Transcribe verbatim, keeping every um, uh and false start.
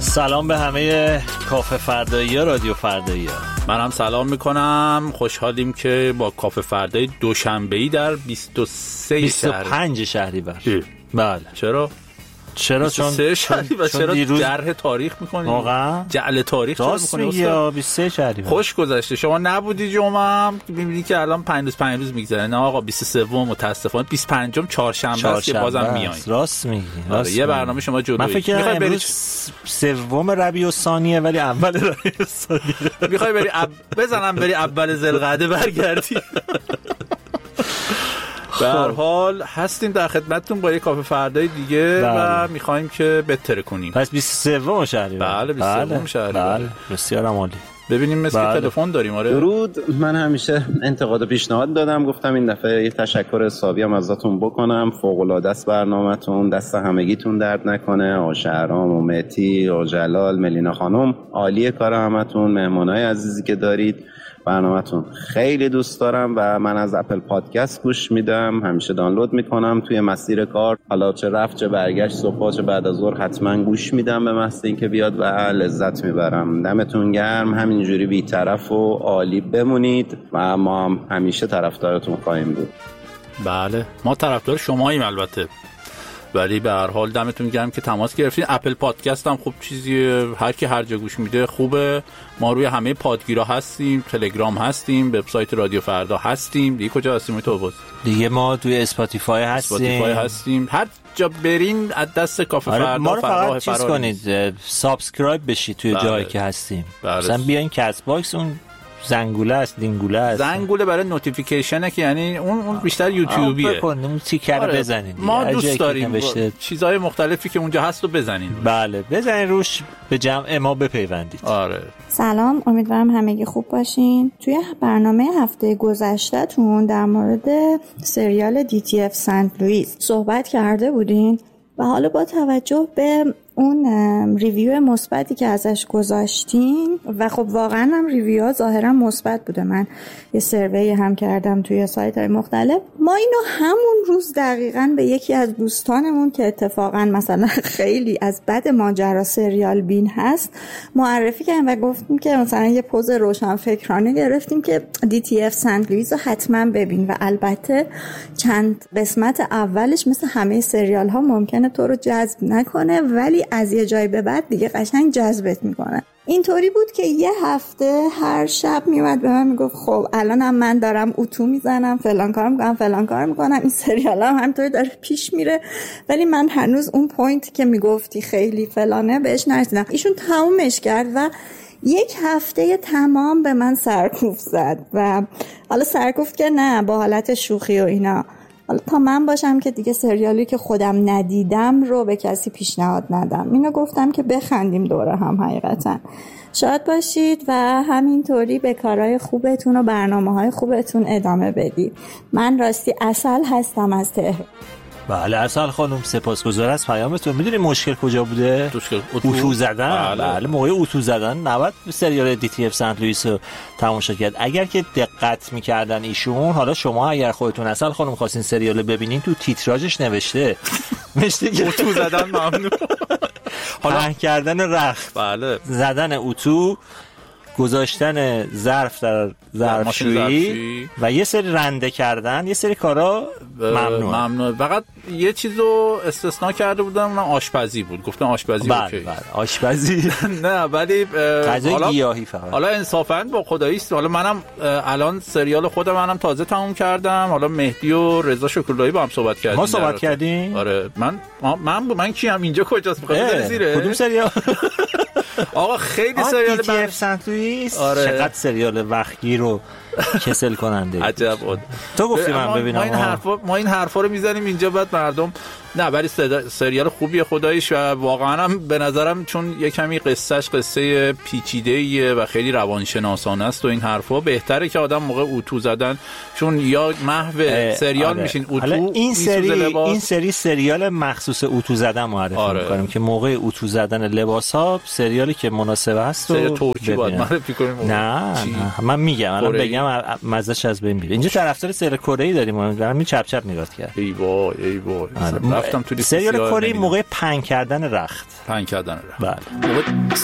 سلام به همه کافه فردایی ها، رادیو فردایی ها. من هم سلام میکنم. خوشحالیم که با کافه فردایی دوشنبه‌ای در بیست و سه بیست و پنج شهریور. بله. چرا؟ چرا؟ چون سه شهریور. چرا دیروز جرح تاریخ میکنی؟ واقعا جعل تاریخ چرا میکنی استاد؟ یا بیست و سه شهریور. خوش گذشته. شما نبودی جمعه هم میبینی که الان پنج روز پنج روز میگذره. نه آقا بیست و سه متاسفانه بیست و پنج چهارشنبه است که بازم میایین. راست میگی. راست یه برنامه شما جلوی. من فکر کنم امروز سوم ربیع الثانیه ولی اول ربیع الثانیه. میخوای بری اب... بزنم بری اول ذوالقعده برگردی. به هر حال هستیم در خدمتتون با یه کافه فردای دیگه و میخوایم که بهتر کنیم. پس بیست و سه شهریور. بله بیست و سه شهریور. بله بسیار عالی. ببینیم مثل تلفن داریم. آره درود. من همیشه انتقاد و پیشنهاد دادم، گفتم این دفعه یه تشکر حسابی هم ازتون بکنم. فوق العاده است برنامه‌تون، دست همگیتون درد نکنه. آقا شهرام و مهدی و جلال، ملینا خانم، عالیه کار همتون. مهمونای عزیزی که دارید، برنامه‌تون خیلی دوست دارم و من از اپل پادکست گوش میدم، همیشه دانلود میکنم توی مسیر کار، حالا چه رفت چه برگشت، صبح چه بعد از ظهر حتما گوش میدم به محض اینکه بیاد و لذت میبرم. دمتون گرم، همینجوری بی‌طرف و عالی بمونید و ما هم همیشه طرفدارتون خواهیم بود. بله ما طرفدار شماییم البته، ولی به هر حال دمتون گرم که تماس گرفتین. اپل پادکست هم خوب چیزی، هر کی هر جا گوش میده خوبه. ما روی همه پادگیرا هستیم، تلگرام هستیم، وبسایت رادیو فردا هستیم. دیگه کجا هستیم تو باز؟ دیگه ما توی اسپاتیفای هستیم. اسپاتیفای هستیم. هر جا برین از دست کافه فردا. ما رو فقط چیز کنید، سابسکرایب بشید توی بله. جایی که هستیم. بله. مثلا بیاین کست باکس، اون زنگوله است، دینگوله است. زنگوله برای نوتیفیکیشنه که یعنی اون اون بیشتر یوتیوبیه. بکنید اون تیکر رو آره. بزنید. ما دوست داریم چیزهای مختلفی که اونجا هست رو بزنید. بله بزنید روش، به جمع ما بپیوندید. آره. سلام، امیدوارم همگی خوب باشین. توی برنامه هفته گذشته‌تون در مورد سریال دی تی اف سنت لوئیس صحبت کرده بودین و حالا با توجه به اون ریویو مثبتی که ازش گذاشتین و خب واقعا هم ریویوها ظاهرا مثبت بوده، من یه سروی هم کردم توی سایت‌های مختلف، ما اینو همون روز دقیقاً به یکی از دوستانمون که اتفاقا مثلا خیلی از بد ماجرا سریال بین هست معرفی کردیم و گفتیم که مثلا یه پوز روشنفکرانه گرفتیم که دی تی اف سنت لوئیس رو حتما ببین و البته چند قسمت اولش مثل همه سریال ها ممکنه تو رو جذب نکنه ولی از یه جای به بعد دیگه قشنگ جذبت میکنه. اینطوری بود که یه هفته هر شب میومد به من میگفت خب الانم من دارم اتو میزنم، فلان کار میکنم فلان کار میکنم، این سریال هم همینطوری داره پیش میره، ولی من هنوز اون پوینت که میگفتی خیلی فلانه بهش نرسیدم. ایشون تمومش کرد و یک هفته تمام به من سرکوف زد و حالا سرکوف که نه با حالت شوخی و اینا، حالا تا من باشم که دیگه سریالی که خودم ندیدم رو به کسی پیشنهاد ندم. اینو گفتم که بخندیم دوره هم. حقیقتا شاد باشید و همینطوری به کارهای خوبتون و برنامه‌های خوبتون ادامه بدید. من راستی عسل هستم از تهران. بله عسل خانم سپاسگزار از پیامتون. میدونی مشکل کجا بوده؟ اتو زدن. بله, بله موقع اتو زدن نباید سریال دی تی اف سنت لوئیس رو تماشا کرد. اگر که دقت میکردن ایشون، حالا شما اگر خودتون عسل خانم خواستین سریال رو ببینین تو تیتراژش نوشته نوشته که اتو زدن ممنوع. حالا کردن رخت، بله زدن اتو، گذاشتن ظرف در ظرفشویی و یه سری رنده کردن، یه سری کارا ممنوع. ممنوع. فقط یه چیزو استثناء کرده بودن، اونم آشپزی بود. گفتن آشپزی بله اوکی. بله آشپزی نه ولی غذای گیاهی فقط. حالا انصافاً با خدایی است، حالا منم الان سریال خودم منم تازه تموم کردم. حالا مهدی و رضا شکرلایی با هم صحبت کردیم. ما صحبت کردیم؟ آره من من من کیم اینجا کجاست؟ می‌خوام زیره کدوم سریال؟ آقا خیلی سریال دی تی اف سنت لوئیس. آره. چقدر سریال وقتگیر رو کسل کننده. عجب بود. تو گفتی من ببینم. ما این حرفا ما این حرفا رو میزنیم اینجا بعد مردم نه، ولی سریال خوبیه خداییش و واقعا هم به نظرم چون یه کمی قصهش قصه پیچیده‌ایه و خیلی روانشناسانه است و این حرفا بهتره که آدم موقع اتو زدن، چون یا محو سریال آره. میشین اتو این سری این سری سریال مخصوص اتو زدن معرفی آره. می‌کنیم که موقع اتو زدن لباس‌ها سریالی که مناسب است و ترکی باید معرفی کنیم. نه, نه من میگم الان بگم مزهش از بین میره. اینجا طرفدار سریال کره‌ای داریم، من چپ چپ نگاه کرد. ای وای ای وای. رفتم تو لیست سریال کره موقع پنگ کردن رخت پنگ کردن رخت بله.